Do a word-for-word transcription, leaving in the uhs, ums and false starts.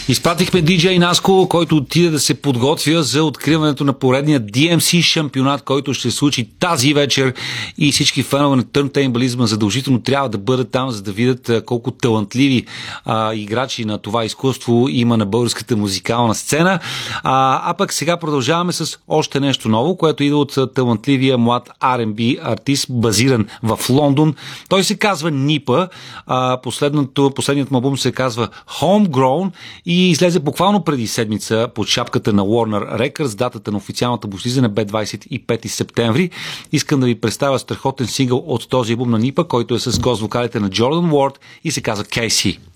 Изпратихме диджей Наско, който отиде да се подготвя за откриването на поредния Ди Ем Си шампионат, който ще се случи тази вечер, и всички фенове на търнтейбълизма задължително трябва да бъдат там, за да видят колко талантливи а, играчи на това изкуство има на българската музикална сцена. А, а пък сега продължаваме с още нещо ново, което идва от талантливия млад Ар енд Би артист, базиран в Лондон. Той се казва Нипа. А, последният му албум се казва Homegrown и излезе буквално преди седмица под шапката на Warner Records. Датата на официалната му излизане бе двадесет и пети септември. Искам да ви представя страхотен сингъл от този албум на Нипа, който е с гост вокалите на Джордан Уорд и се казва Кейси.